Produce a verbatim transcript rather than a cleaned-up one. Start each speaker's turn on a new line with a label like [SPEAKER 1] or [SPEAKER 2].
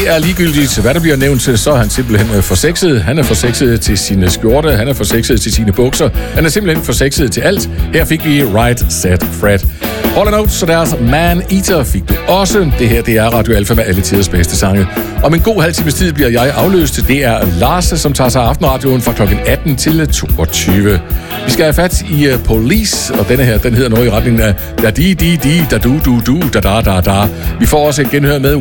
[SPEAKER 1] det er ligegyldigt, hvad der bliver nævnt, så er han simpelthen for sexet. Han er for sexet til sine skjorte, han er for sexet til sine bukser. Han er simpelthen for sexet til alt. Her fik vi Right Set Fred. All in Notes, så deres Man Eater fik du også. Det her, det er Radio Alfa med alle tiders bedste sange. Om en god halv times tid bliver jeg afløst. Det er Lars, som tager sig af aftenradioen fra klokken atten til toogtyve. Vi skal have fat i uh, Police, og denne her, den hedder noget i retningen af da di di di da du du du da da da da. Vi får også et genhør med